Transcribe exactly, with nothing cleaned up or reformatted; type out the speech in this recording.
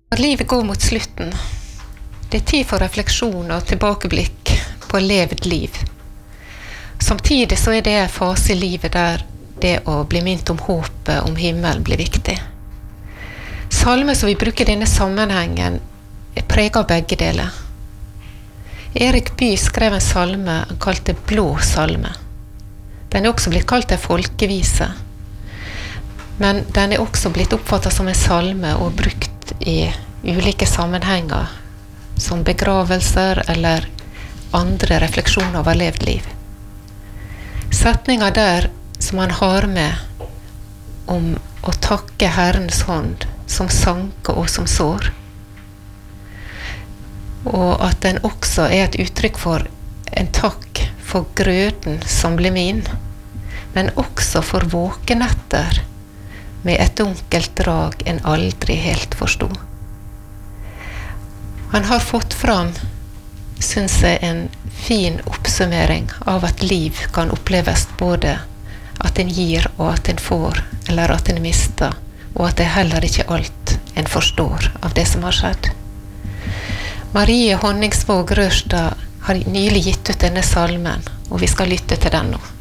Når livet går mot slutten, det er tid for refleksjon og tilbakeblikk på levd liv. Samtidig så er det en fase i livet der det å bli minnet om håpet om himmelen blir viktig. Salmen som vi bruker i denne sammenhengen er preget av begge deler. Erik Bye skrev en salme han kalte Blå salme. Den er også blitt kalt en folkevise, men den er også blitt oppfattet som en salme og brukt i ulike sammenhenger, som begravelser eller andre refleksjoner over levd liv. Setninger der som han har med om å takke Herrens hånd som sanker og som sår, og at den også er et uttrykk for en takk for grøden som ble min, men også for våkenetter med et dunkelt drag en aldri helt forstod. Han har fått fram, synes jeg, en fin oppsummering av at liv kan oppleves både at en gir og at en får, eller at en mister, og at det heller ikke alt en forstår av det som har skjedd. Marie Honningsvåg Rørstad har nylig gitt ut denne salmen, og vi skal lytte til den nå.